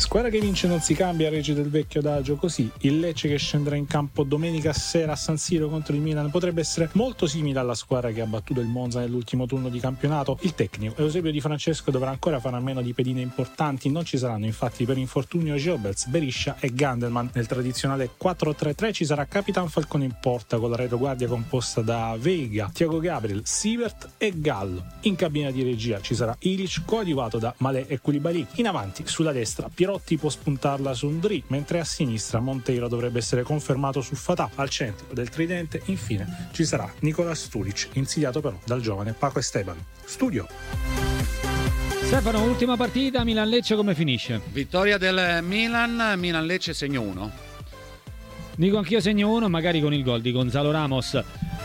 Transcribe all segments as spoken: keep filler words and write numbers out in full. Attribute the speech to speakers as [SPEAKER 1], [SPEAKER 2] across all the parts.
[SPEAKER 1] Squadra che vince non si cambia, rege del vecchio adagio, così il Lecce che scenderà in campo domenica sera a San Siro contro il Milan potrebbe essere molto simile alla squadra che ha battuto il Monza nell'ultimo turno di campionato. Il tecnico Eusebio Di Francesco dovrà ancora fare a meno di pedine importanti, non ci saranno infatti per infortunio Jobels, Beriscia e Gandelman. Nel tradizionale quattro tre tre ci sarà Capitan Falcone in porta con la retroguardia composta da Veiga, Thiago Gabriel, Sievert e Gallo. In cabina di regia ci sarà Ilic coadiuvato da Malé e Koulibaly. In avanti sulla destra Pirotti può spuntarla su Ndri, mentre a sinistra Monteiro dovrebbe essere confermato su Fatah. Al centro del tridente infine ci sarà Nicola Stulic, insidiato però dal giovane Paco Esteban. Studio.
[SPEAKER 2] Stefano, ultima partita, Milan-Lecce come finisce?
[SPEAKER 3] Vittoria del Milan, Milan-Lecce segno uno.
[SPEAKER 2] Dico anch'io segno uno, magari con il gol di Gonzalo Ramos.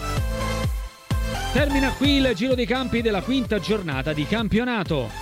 [SPEAKER 2] Termina qui il giro dei campi della quinta giornata di campionato.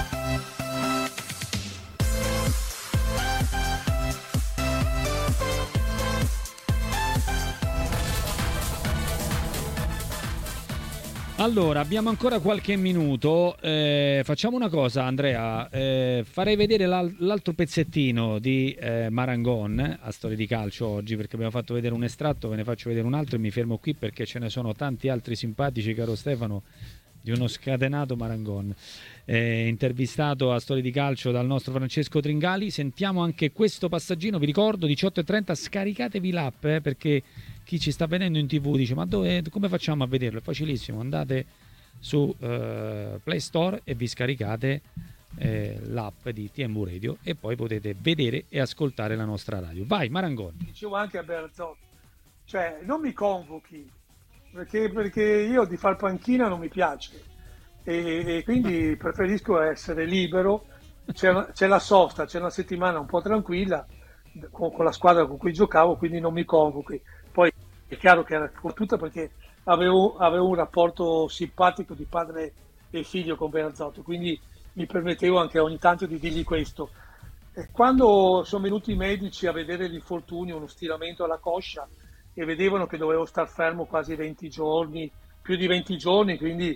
[SPEAKER 2] Allora, abbiamo ancora qualche minuto, eh, facciamo una cosa Andrea, eh, farei vedere l'al- l'altro pezzettino di eh, Marangon a Storia di Calcio oggi, perché abbiamo fatto vedere un estratto, ve ne faccio vedere un altro e mi fermo qui perché ce ne sono tanti altri simpatici, caro Stefano, di uno scatenato Marangon. Eh, intervistato a Storia di Calcio dal nostro Francesco Tringali. Sentiamo anche questo passaggino, vi ricordo diciotto e trenta, scaricatevi l'app eh, perché chi ci sta vedendo in tv dice ma dove, come facciamo a vederlo? È facilissimo, andate su eh, Play Store e vi scaricate eh, l'app di T M V Radio e poi potete vedere e ascoltare la nostra radio. Vai Marangon.
[SPEAKER 4] Dicevo anche a Bearzotto, cioè non mi convochi perché, perché io di far panchina non mi piace e, e quindi preferisco essere libero. C'è, una, c'è la sosta, c'è una settimana un po' tranquilla con, con la squadra con cui giocavo, quindi non mi convochi. Poi è chiaro che era tutta perché avevo, avevo un rapporto simpatico di padre e figlio con Bearzotto, quindi mi permettevo anche ogni tanto di dirgli questo. E quando sono venuti i medici a vedere l'infortunio, uno stiramento alla coscia, e vedevano che dovevo star fermo quasi venti giorni, più di venti giorni, quindi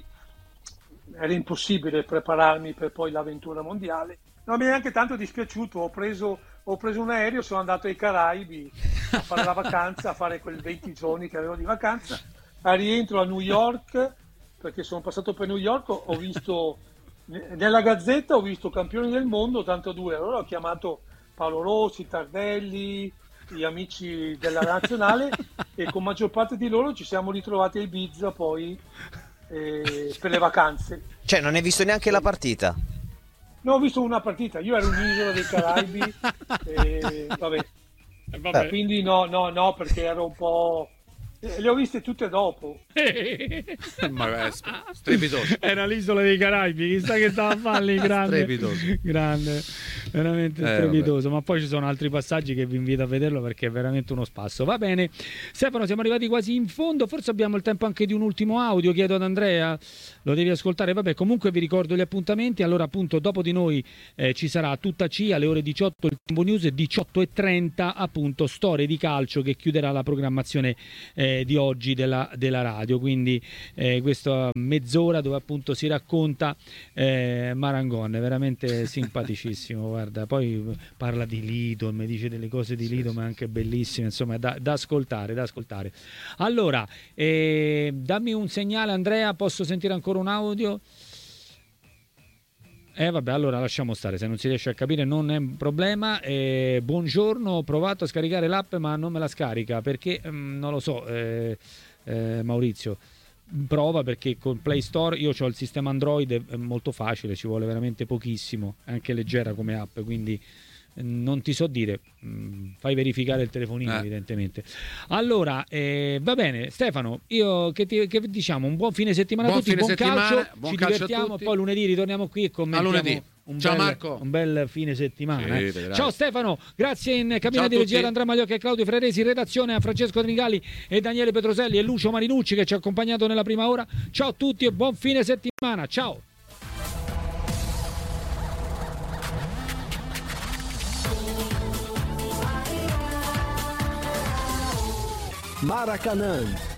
[SPEAKER 4] era impossibile prepararmi per poi l'avventura mondiale. Non mi è neanche tanto dispiaciuto, ho preso, ho preso un aereo, sono andato ai Caraibi a fare la vacanza, a fare quei venti giorni che avevo di vacanza. A rientro a New York, perché sono passato per New York, ho visto nella Gazzetta, ho visto campioni del mondo, tanto due, allora ho chiamato Paolo Rossi, Tardelli, gli amici della nazionale e con maggior parte di loro ci siamo ritrovati a Ibiza poi eh, per le vacanze.
[SPEAKER 5] Cioè non hai visto neanche la partita?
[SPEAKER 4] No, ho visto una partita, io ero un'isola dei Caraibi e vabbè.
[SPEAKER 2] Vabbè.
[SPEAKER 4] Quindi no, no, no, perché ero un po'... Le ho viste tutte dopo.
[SPEAKER 3] Ma è strepitoso.
[SPEAKER 2] Era l'isola dei Caraibi, chissà che stava a fare lì, grande.
[SPEAKER 3] Strepitoso.
[SPEAKER 2] Grande, veramente
[SPEAKER 3] Eh,
[SPEAKER 2] strepitoso. Ma poi ci sono altri passaggi che vi invito a vederlo perché è veramente uno spasso. Va bene, Stefano, siamo arrivati quasi in fondo. Forse abbiamo il tempo anche di un ultimo audio. Chiedo ad Andrea, lo devi ascoltare. Vabbè, comunque vi ricordo gli appuntamenti. Allora, appunto, dopo di noi eh, ci sarà tutta C alle ore diciotto il Tempo News e diciotto e trenta, appunto, Storie di Calcio che chiuderà la programmazione eh, di oggi della, della radio, quindi eh, questa mezz'ora dove appunto si racconta eh, Marangon, è veramente simpaticissimo, guarda, poi parla di Lido, mi dice delle cose di Lido, sì, ma è anche bellissime, insomma, da, da ascoltare, da ascoltare. Allora, eh, dammi un segnale Andrea, posso sentire ancora un audio? Eh vabbè, allora lasciamo stare, se non si riesce a capire non è un problema. Eh, buongiorno, ho provato a scaricare l'app ma non me la scarica perché mh, non lo so, eh, eh, Maurizio, prova perché con Play Store io ho il sistema Android, è molto facile, ci vuole veramente pochissimo, è anche leggera come app, quindi non ti so dire, fai verificare il telefonino eh. evidentemente. Allora eh, va bene Stefano, io che, ti, che diciamo un buon fine settimana
[SPEAKER 3] buon
[SPEAKER 2] a tutti, buon
[SPEAKER 3] settimana,
[SPEAKER 2] calcio,
[SPEAKER 3] buon
[SPEAKER 2] ci
[SPEAKER 3] calcio
[SPEAKER 2] divertiamo, poi lunedì ritorniamo qui e commentiamo un,
[SPEAKER 3] Ciao
[SPEAKER 2] bel,
[SPEAKER 3] Marco.
[SPEAKER 2] un bel fine settimana.
[SPEAKER 3] Sì,
[SPEAKER 2] eh. Ciao Stefano, grazie in cabina
[SPEAKER 3] Ciao
[SPEAKER 2] di regia ad Andrea Magliocca e Claudio Freresi, in redazione a Francesco Tringali e Daniele Petroselli e Lucio Marinucci che ci ha accompagnato nella prima ora. Ciao a tutti e buon fine settimana, ciao.
[SPEAKER 6] Maracanã